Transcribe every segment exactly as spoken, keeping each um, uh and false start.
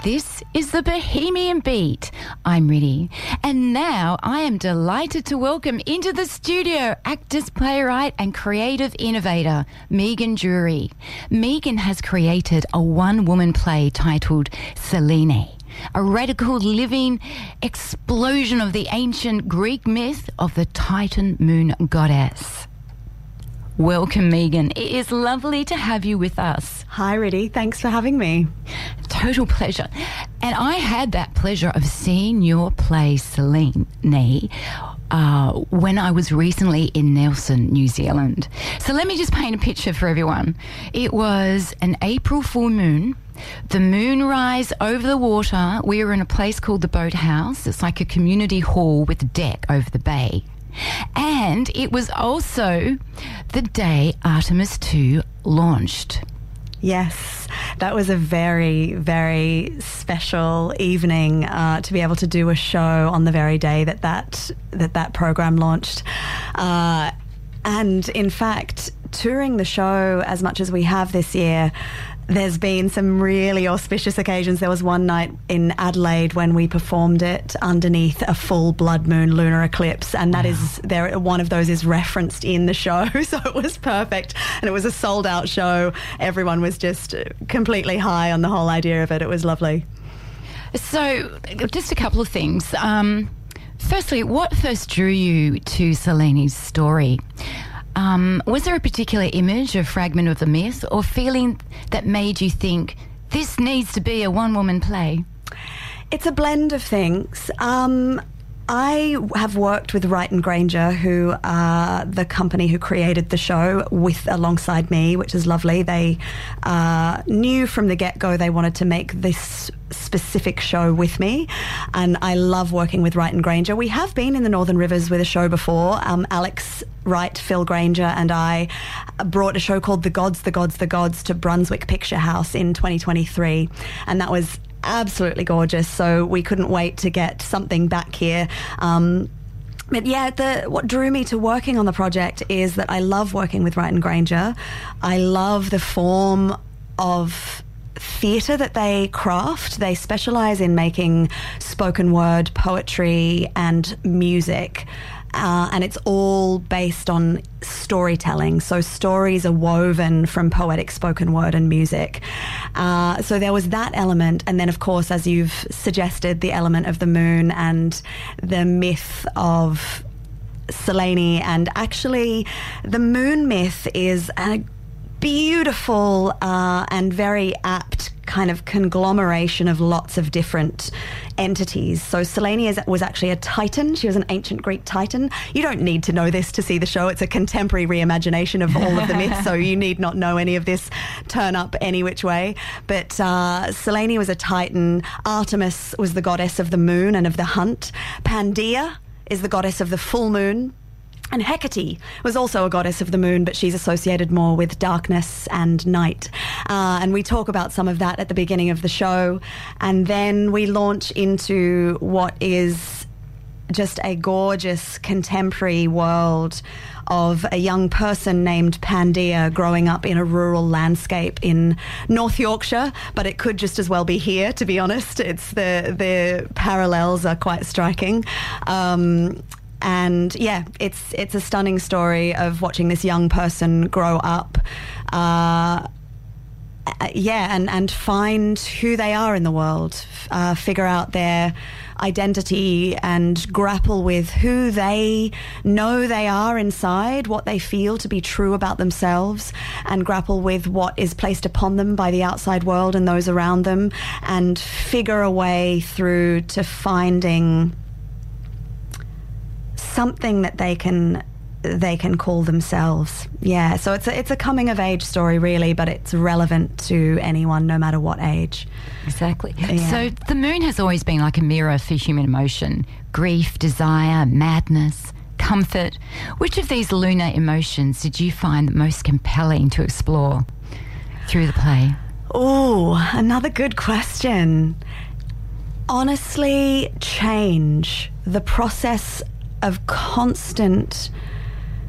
This is the Bohemian Beat. I'm Riddy, and now I am delighted to welcome into the studio actress, playwright and creative innovator Megan Drury. Megan has created a one-woman play titled Selene, a radical living explosion of the ancient Greek myth of the Titan moon goddess. Welcome, Megan. It is lovely to have you with us. Hi, Riddy. Thanks for having me. Total pleasure. And I had that pleasure of seeing your play, Selene, uh, when I was recently in Nelson, New Zealand. So let me just paint a picture for everyone. It was an April full moon. The moonrise over the water. We were in a place called the Boat House. It's like a community hall with a deck over the bay. And it was also the day Artemis two launched. Yes, that was a very, very special evening uh, to be able to do a show on the very day that that, that, that program launched. Uh, and in fact, touring the show as much as we have this year, there's been some really auspicious occasions. There was one night in Adelaide when we performed it underneath a full blood moon lunar eclipse, and that wow. is there. One of those is referenced in the show, so it was perfect. And it was a sold out show. Everyone was just completely high on the whole idea of it. It was lovely. So, just a couple of things. Um, firstly, what first drew you to Selene's story? Um, was there a particular image, a fragment of the myth, or feeling that made you think this needs to be a one-woman play? It's a blend of things. Um, I have worked with Wright and Granger, who are the company who created the show with alongside me, which is lovely. They uh, knew from the get-go they wanted to make this specific show with me, and I love working with Wright and Granger. We have been in the Northern Rivers with a show before. Um, Alex Wright, Phil Granger and I brought a show called The Gods, The Gods, The Gods to Brunswick Picture House in twenty twenty-three, and that was absolutely gorgeous, so we couldn't wait to get something back here. Um, But yeah, the, what drew me to working on the project is that I love working with Wright and Granger. I love the form of theatre that they craft. They specialise in making spoken word, poetry and music. Uh, and it's all based on storytelling. So stories are woven from poetic spoken word and music. Uh, so there was that element. And then, of course, as you've suggested, the element of the moon and the myth of Selene. And actually, the moon myth is a beautiful uh, and very apt kind of conglomeration of lots of different entities. So Selene is, was actually a Titan. She was an ancient Greek Titan. You don't need to know this to see the show. It's a contemporary reimagination of all of the myths, so you need not know any of this. Turn up any which way. But uh, Selene was a Titan. Artemis was the goddess of the moon and of the hunt. Pangaea is the goddess of the full moon. And Hecate was also a goddess of the moon, but she's associated more with darkness and night. Uh, and we talk about some of that at the beginning of the show. And then we launch into what is just a gorgeous contemporary world of a young person named Pangaea growing up in a rural landscape in North Yorkshire, but it could just as well be here, to be honest. It's the, the parallels are quite striking. Um, And yeah, it's it's a stunning story of watching this young person grow up, uh, yeah, and, and find who they are in the world, uh, figure out their identity and grapple with who they know they are inside, what they feel to be true about themselves, and grapple with what is placed upon them by the outside world and those around them, and figure a way through to finding something that they can they can call themselves. Yeah, so it's a, it's a coming of age story really, but it's relevant to anyone no matter what age. Exactly. Yeah. So the moon has always been like a mirror for human emotion, grief, desire, madness, comfort. Which of these lunar emotions did you find most compelling to explore through the play? Oh, another good question. Honestly, change. The process of constant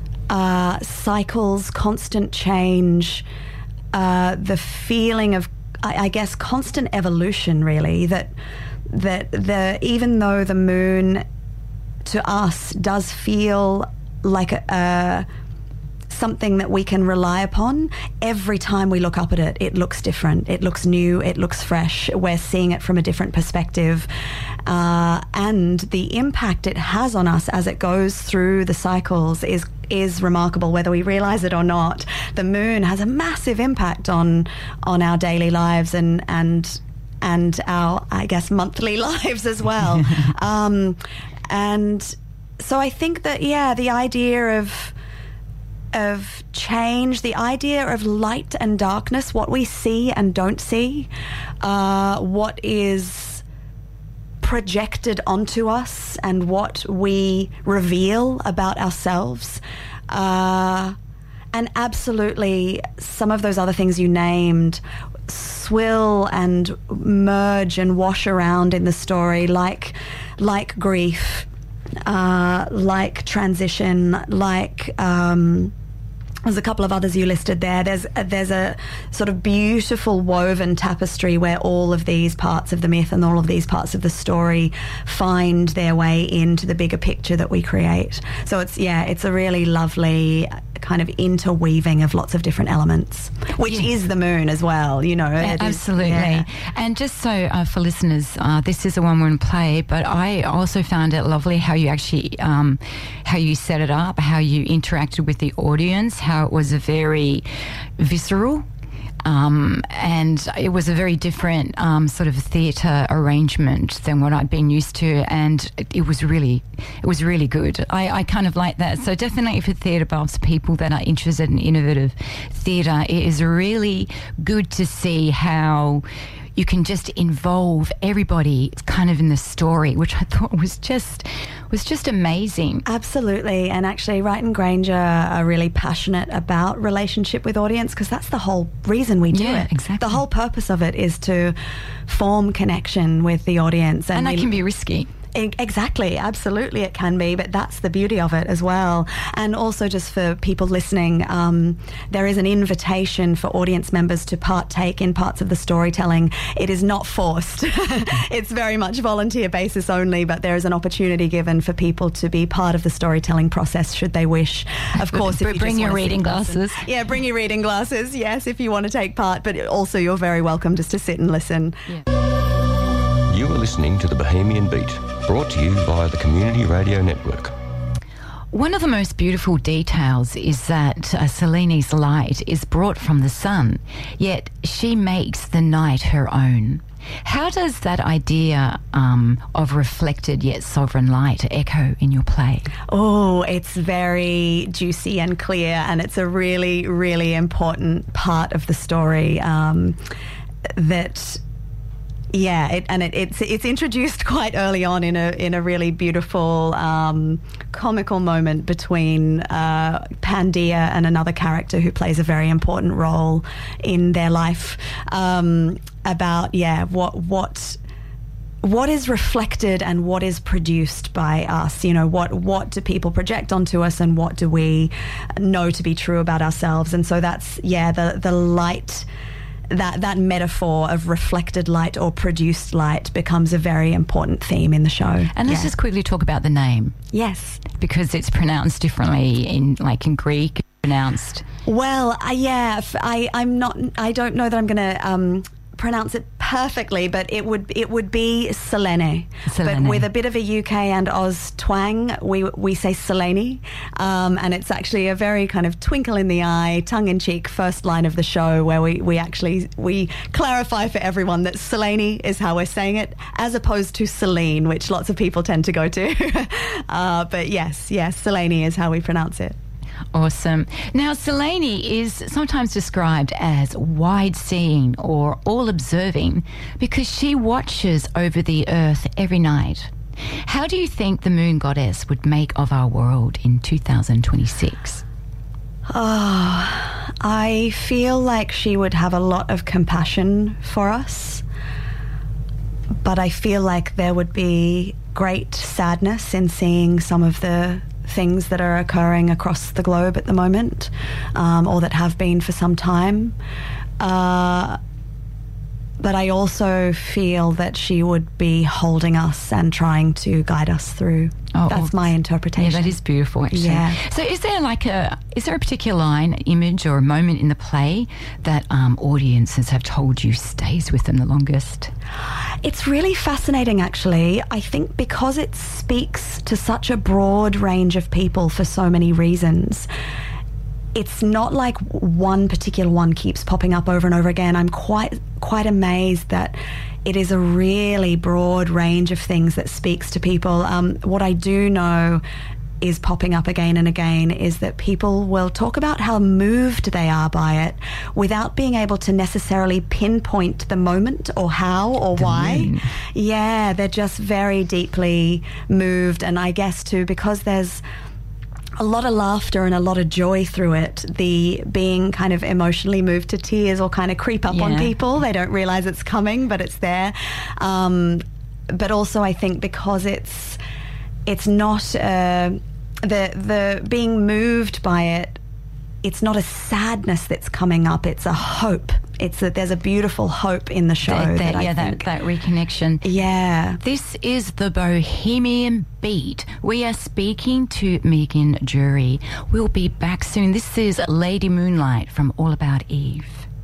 uh, cycles, constant change, uh, the feeling of I, I guess, constant evolution, really, that that the even though the moon to us does feel like a, a something that we can rely upon, every time we look up at it, it looks different. It looks new. It looks fresh. We're seeing it from a different perspective. Uh, and the impact it has on us as it goes through the cycles is is remarkable, whether we realize it or not. The moon has a massive impact on on our daily lives and and and our, I guess, monthly lives as well. um, and so I think that, yeah, the idea of of change, the idea of light and darkness, what we see and don't see, uh, what is projected onto us and what we reveal about ourselves. Uh, and absolutely some of those other things you named swill and merge and wash around in the story, like like grief, uh, like transition, like... Um, There's a couple of others you listed there. There's a, there's a sort of beautiful woven tapestry where all of these parts of the myth and all of these parts of the story find their way into the bigger picture that we create. So it's, yeah, it's a really lovely kind of interweaving of lots of different elements, which yes. is the moon as well, you know. Yeah, absolutely. Is, yeah. And just so uh, for listeners, uh, this is a one-woman play, but I also found it lovely how you actually, um, how you set it up, how you interacted with the audience, how it was a very visceral, um, and it was a very different um, sort of theatre arrangement than what I'd been used to, and it, it was really, it was really good. I, I kind of like that. So definitely for theatre buffs, people that are interested in innovative theatre, it is really good to see how you can just involve everybody kind of in the story, which I thought was just was just amazing. Absolutely. And actually Wright and Granger are really passionate about relationship with audience, because that's the whole reason we do yeah, it. Exactly. The whole purpose of it is to form connection with the audience. And, and that we, can be risky. Exactly, absolutely it can be, but that's the beauty of it as well. And also, just for people listening, um, there is an invitation for audience members to partake in parts of the storytelling. It is not forced. It's very much volunteer basis only, but there is an opportunity given for people to be part of the storytelling process should they wish. Of course, if you bring just your reading glasses. And, yeah, bring your reading glasses, yes, if you want to take part, but also you're very welcome just to sit and listen. Yeah. You are listening to The Bohemian Beat, brought to you via the Community Radio Network. One of the most beautiful details is that uh, Cellini's light is brought from the sun, yet she makes the night her own. How does that idea um, of reflected yet sovereign light echo in your play? Oh, it's very juicy and clear, and it's a really, really important part of the story um, that... Yeah, it, and it, it's it's introduced quite early on in a in a really beautiful um, comical moment between uh, Pandia and another character who plays a very important role in their life. Um, about yeah, what what. What is reflected and what is produced by us? You know, what what do people project onto us, and what do we know to be true about ourselves? And so that's yeah, the the light. That that metaphor of reflected light or produced light becomes a very important theme in the show. And let's yeah. just quickly talk about the name. Yes. Because it's pronounced differently in, like in Greek, pronounced. Well, uh, yeah, I, I'm not, I don't know that I'm going to um, pronounce it perfectly, but it would it would be Selene. Selene. But with a bit of a U K and Oz twang, we we say Selene, um, and it's actually a very kind of twinkle in the eye, tongue-in-cheek first line of the show where we, we actually we clarify for everyone that Selene is how we're saying it, as opposed to Celine, which lots of people tend to go to. uh, but yes, yes, Selene is how we pronounce it. Awesome. Now, Selene is sometimes described as wide-seeing or all-observing because she watches over the earth every night. How do you think the moon goddess would make of our world in two thousand twenty-six? Oh, I feel like she would have a lot of compassion for us, but I feel like there would be great sadness in seeing some of the things that are occurring across the globe at the moment, um, or that have been for some time. Uh, but I also feel that she would be holding us and trying to guide us through. Oh, That's my interpretation. Yeah, that is beautiful, actually. Yeah. So is there like a, is there a particular line, image or a moment in the play that um, audiences have told you stays with them the longest? It's really fascinating, actually. I think because it speaks to such a broad range of people for so many reasons, it's not like one particular one keeps popping up over and over again. I'm quite quite amazed that it is a really broad range of things that speaks to people. Um, what I do know is popping up again and again is that people will talk about how moved they are by it without being able to necessarily pinpoint the moment or how or the why. Moon. Yeah, they're just very deeply moved. And I guess too, because there's a lot of laughter and a lot of joy through it, the being kind of emotionally moved to tears will kind of creep up yeah. on people. They don't realise it's coming, but it's there. Um, but also I think because it's it's not uh, the the being moved by it, it's not a sadness that's coming up, it's a hope. It's that there's a beautiful hope in the show. That, that, that I yeah, think, that, that reconnection. Yeah. This is the Bohemian Beat. We are speaking to Megan Jury. We'll be back soon. This is Lady Moonlight from All About Eve.